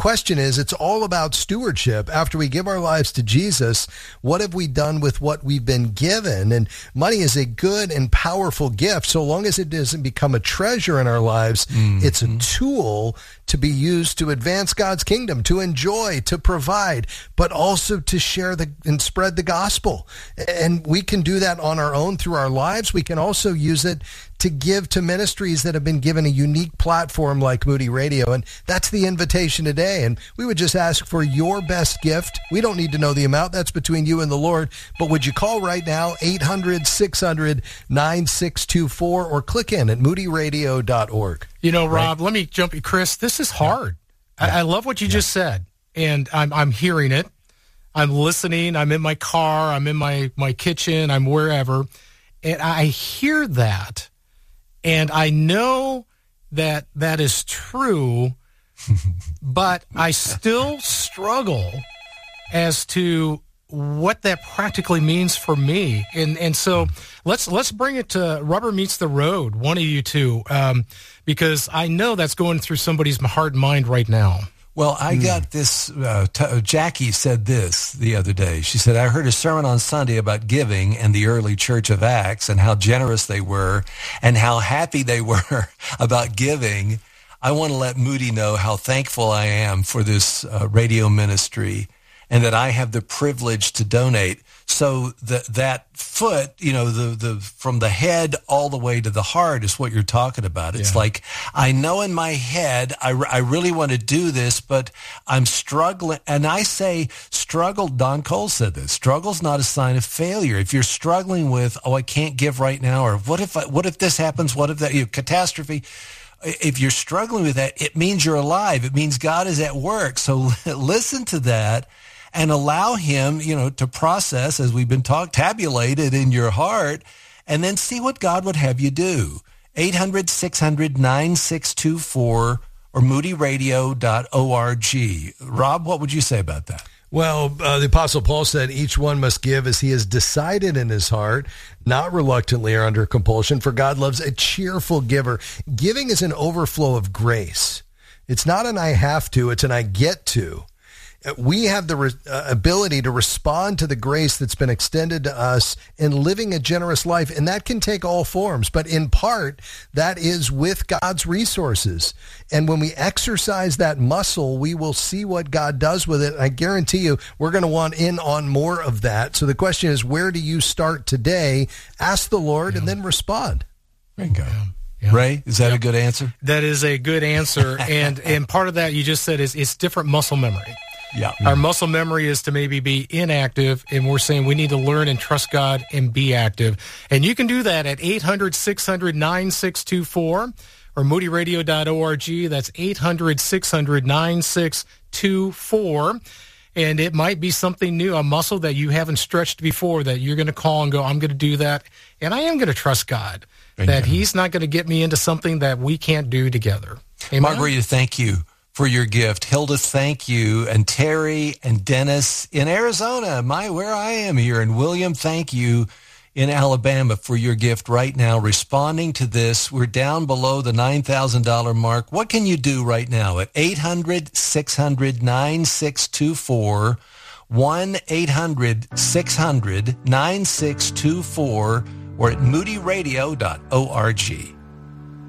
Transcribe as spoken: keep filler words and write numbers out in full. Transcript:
question is, it's all about stewardship. After we give our lives to Jesus, what have we done with what we've been given? And money is a good and powerful gift. So long as it doesn't become a treasure in our lives, mm-hmm. it's a tool to be used to advance God's kingdom, to enjoy, to provide, but also to share the and spread the gospel. And we can do that on our own through our lives. We can also use it to give to ministries that have been given a unique platform like Moody Radio. And that's the invitation today. And we would just ask for your best gift. We don't need to know the amount. That's between you and the Lord. But would you call right now, eight hundred, six hundred, nine six two four, or click in at moody radio dot org. You know, Rob, right? Let me jump you. Chris, this is hard. Yeah. I, I love what you yeah. just said. And I'm I'm hearing it. I'm listening. I'm in my car. I'm in my, my kitchen. I'm wherever. And I hear that. And I know that that is true, but I still struggle as to what that practically means for me. And and so let's let's bring it to rubber meets the road, one of you two, um, because I know that's going through somebody's heart and mind right now. Well, I mm. got this, uh, t- Jackie said this the other day. She said, I heard a sermon on Sunday about giving and the early church of Acts and how generous they were and how happy they were about giving. I want to let Moody know how thankful I am for this uh, radio ministry and that I have the privilege to donate. So that that foot, you know, the, the from the head all the way to the heart is what you're talking about. It's yeah. like, I know in my head, I, I really want to do this, but I'm struggling. And I say struggle, Don Cole said this, struggle's not a sign of failure. If you're struggling with, oh, I can't give right now, or what if I, what if this happens, what if that, you know, catastrophe, if you're struggling with that, it means you're alive. It means God is at work. So listen to that. And allow him, you know, to process, as we've been talking, tabulate it in your heart, and then see what God would have you do. eight hundred, six hundred, nine six two four or moody radio dot org. Rob, what would you say about that? Well, uh, the Apostle Paul said each one must give as he has decided in his heart, not reluctantly or under compulsion, for God loves a cheerful giver. Giving is an overflow of grace. It's not an I have to, it's an I get to. We have the re- uh, ability to respond to the grace that's been extended to us in living a generous life, and that can take all forms. But in part, that is with God's resources. And when we exercise that muscle, we will see what God does with it. I guarantee you, we're going to want in on more of that. So the question is, where do you start today? Ask the Lord yeah. and then respond. Bingo. Yeah. Ray, is that yeah. a good answer? That is a good answer. and and part of that you just said is it's different muscle memory. Yeah. Our muscle memory is to maybe be inactive, and we're saying we need to learn and trust God and be active. And you can do that at eight hundred, six hundred, nine six two four or moody radio dot org. That's eight hundred, six hundred, nine six two four. And it might be something new, a muscle that you haven't stretched before that you're going to call and go, I'm going to do that. And I am going to trust God Amen. That he's not going to get me into something that we can't do together. Amen? Margarita, thank you for your gift. Hilda, thank you. And Terry and Dennis in Arizona, my where I am here. And William, thank you in Alabama for your gift right now. Responding to this, we're down below the nine thousand dollars mark. What can you do right now at eight hundred, six hundred, nine six two four, one eight hundred, six hundred, nine six two four, or at moody radio dot org.